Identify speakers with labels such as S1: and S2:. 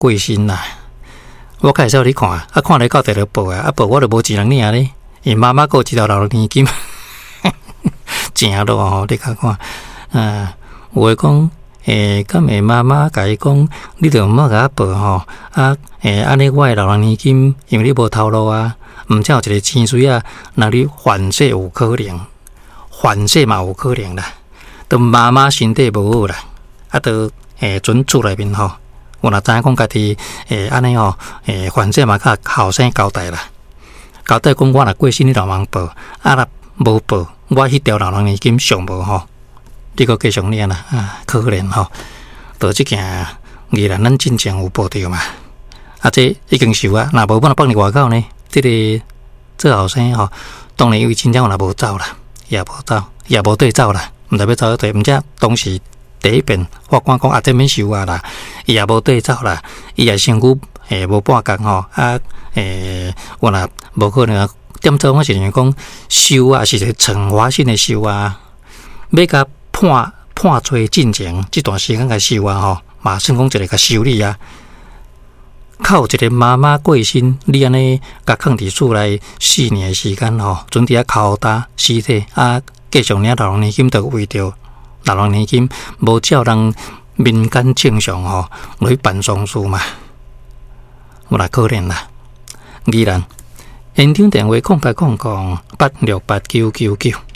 S1: 过身啦。我介绍你看，看来到第六部啊，部我就无钱人领咧，因妈妈有一条老年金，正咯吼，你看看，有诶讲。敢会妈妈甲伊讲，你著毋好甲我报吼，安尼我诶老人年金，因为你无头路啊，毋则有一个钱水啊，若你反省有可能，反省嘛有可能啦，都妈妈身体无好啦，都准厝内面吼，我若知影讲家己安尼吼，反省嘛甲后生交代啦，交代讲我若过身你老忙报，若无报，我迄条老人年金上无吼。你个继续念啦，可怜吼，到即件宜兰咱真正有报着嘛？这已经收啊，若无本来放伫外口呢？这后生吼，当然因为真正若无走啦，也无走，也无对走啦，毋知要走对，毋则当时第一遍法官讲这免收啊啦，伊也无对走啦，伊也身躯无半工吼，我若无可能点做我是讲收啊，是一个惩罚性的收啊，要甲。判罪进前这段时间甲收啊吼，嘛算讲一个甲修理啊。靠一个妈妈过身，你安尼甲放伫厝内4年的时间吼，准伫遐敲打尸体继续领老人年金，就为着老人年金无照人民间正常吼来去办丧事嘛，有啦可怜啦。宜兰现场电话0800868999。